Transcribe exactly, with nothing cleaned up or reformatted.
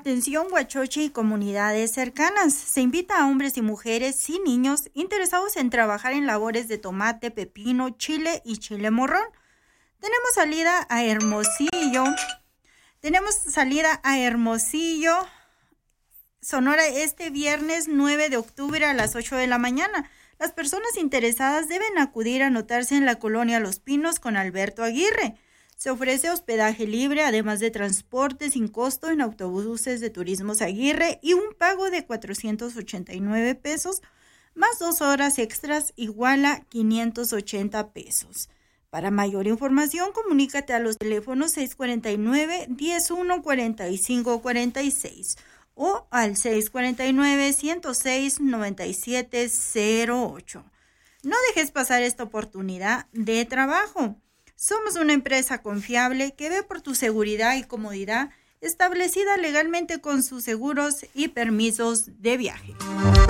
Atención Huachochi y comunidades cercanas. Se invita a hombres y mujeres y niños interesados en trabajar en labores de tomate, pepino, chile y chile morrón. Tenemos salida a Hermosillo. Tenemos salida a Hermosillo, Sonora, este viernes nueve de octubre a las ocho de la mañana. Las personas interesadas deben acudir a anotarse en la colonia Los Pinos con Alberto Aguirre. Se ofrece hospedaje libre, además de transporte sin costo en autobuses de Turismos Aguirre y un pago de cuatrocientos ochenta y nueve pesos, más dos horas extras igual a quinientos ochenta pesos. Para mayor información, comunícate a los teléfonos seis cuatro nueve, uno uno, cuatro cinco cuatro seis o al seis cuatro nueve, uno cero seis, nueve siete cero ocho. No dejes pasar esta oportunidad de trabajo. Somos una empresa confiable que ve por tu seguridad y comodidad, establecida legalmente con sus seguros y permisos de viaje.